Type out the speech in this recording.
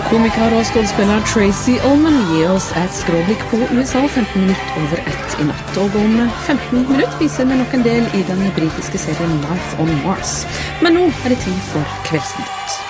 Komiker og skuespiller Tracy Ullman gir oss et skråblikk på USA 15 minutter over 1 i natt. Og om 15 minutter viser vi nok en del i den britiske serien Life on Mars. Men nå er det tid for Kveldsnytt.